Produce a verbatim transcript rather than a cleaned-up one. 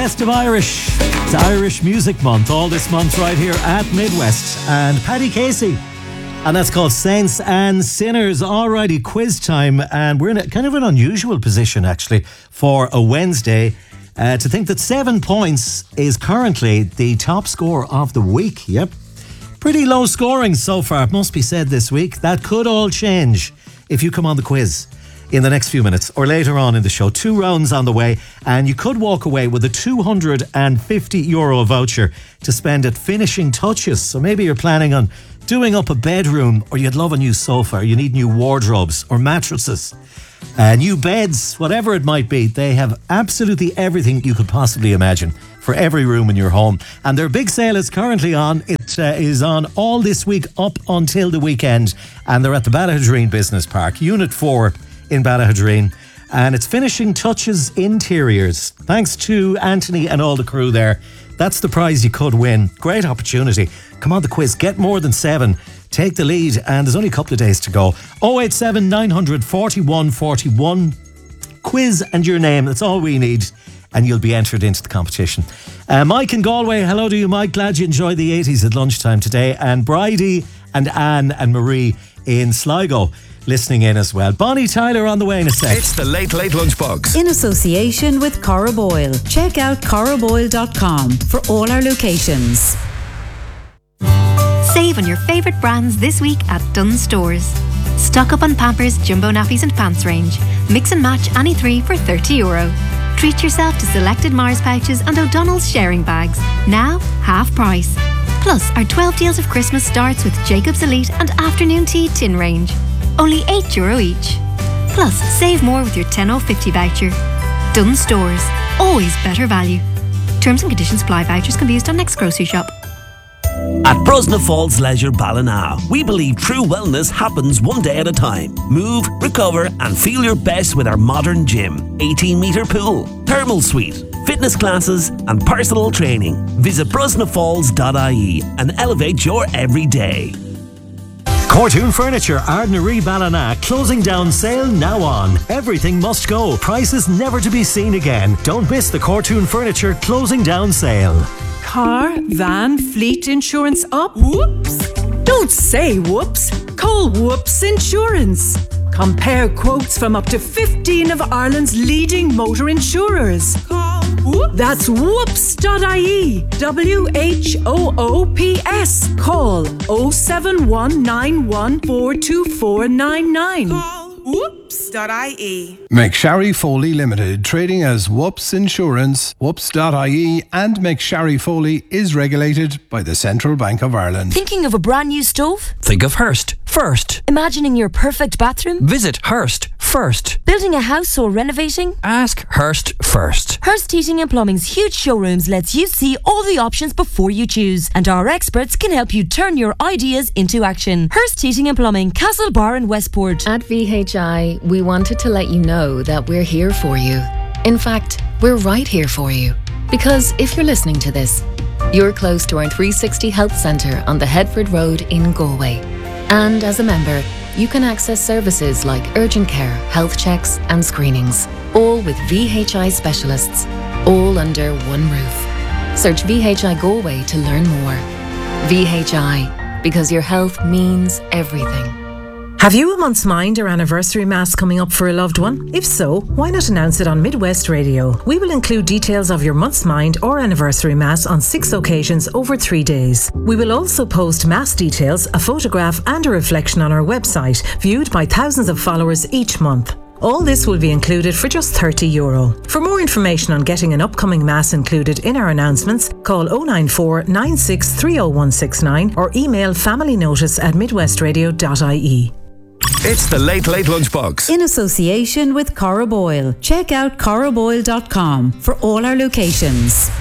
Best of Irish. It's Irish Music Month, all this month right here at Midwest. And Paddy Casey. And that's called Saints and Sinners. Alrighty, quiz time. And we're in a kind of an unusual position, actually, for a Wednesday. Uh, to think that seven points is currently the top score of the week. Yep. Pretty low scoring so far, it must be said this week. That could all change if you come on the quiz in the next few minutes or later on in the show. Two rounds on the way, and you could walk away with a two hundred fifty euro voucher to spend at Finishing Touches. So maybe you're planning on doing up a bedroom, or you'd love a new sofa, or you need new wardrobes or mattresses, uh, new beds, whatever it might be. They have absolutely everything you could possibly imagine for every room in your home. And their big sale is currently on. It uh, is on all this week up until the weekend. And they're at the Ballahadreen Business Park, Unit four in Ballahadreen. And it's Finishing Touches Interiors. Thanks to Anthony and all the crew there. That's the prize you could win. Great opportunity. Come on the quiz. Get more than seven. Take the lead. And there's only a couple of days to go. oh eight seven nine hundred forty-one forty-one. Quiz and your name. That's all we need. And you'll be entered into the competition. Uh, Mike in Galway. Hello to you, Mike. Glad you enjoyed the eighties at lunchtime today. And Bridie and Anne and Marie in Sligo listening in as well. Bonnie Tyler on the way in a sec. It's the Late Late Lunchbox. In association with Cora Boyle. Check out cora boyle dot com for all our locations. Save on your favourite brands this week at Dunnes Stores. Stock up on Pampers, Jumbo Nappies and Pants range. Mix and match any three for thirty euro. Treat yourself to selected Mars pouches and O'Donnell's sharing bags. Now, half price. Plus, our twelve deals of Christmas starts with Jacob's Elite and Afternoon Tea tin range. Only eight euro each. Plus, save more with your ten oh fifty voucher. Dunnes Stores. Always better value. Terms and conditions apply. Vouchers can be used on next grocery shop. At Brosna Falls Leisure Ballina, we believe true wellness happens one day at a time. Move, recover and feel your best with our modern gym, eighteen metre pool, thermal suite, fitness classes and personal training. Visit brosna falls dot I E and elevate your everyday. Cortoon Furniture, Ardnaree Ballina, closing down sale now on. Everything must go. Prices never to be seen again. Don't miss the Cortoon Furniture closing down sale. Car, van, fleet insurance up? Whoops! Don't say whoops. Call Whoops Insurance. Compare quotes from up to fifteen of Ireland's leading motor insurers. Call Whoops. That's whoops dot I E. W H O O P S. Call oh seven one nine one four two four nine nine. Call whoops dot I E. McSharry Foley Limited, trading as Whoops Insurance, whoops dot I E, and McSharry Foley is regulated by the Central Bank of Ireland. Thinking of a brand new stove? Think of Hearst first. Imagining your perfect bathroom? Visit Hearst first. Building a house or renovating? Ask Hearst first. Hearst Heating and Plumbing's huge showrooms lets you see all the options before you choose, and our experts can help you turn your ideas into action. Hearst Heating and Plumbing, Castlebar and Westport. At V H I, we wanted to let you know that we're here for you. In fact, we're right here for you. Because if you're listening to this, you're close to our three sixty Health Centre on the Headford Road in Galway. And as a member, you can access services like urgent care, health checks and screenings, all with V H I specialists, all under one roof. Search V H I Galway to learn more. V H I, because your health means everything. Have you a month's mind or anniversary mass coming up for a loved one? If so, why not announce it on Midwest Radio? We will include details of your month's mind or anniversary mass on six occasions over three days. We will also post mass details, a photograph and a reflection on our website, viewed by thousands of followers each month. All this will be included for just thirty euro. For more information on getting an upcoming mass included in our announcements, call oh nine four nine six three oh one six nine or email familynotice at midwest radio dot I E. It's the Late Late Lunchbox. In association with Cora Boyle. Check out cora boyle dot com for all our locations.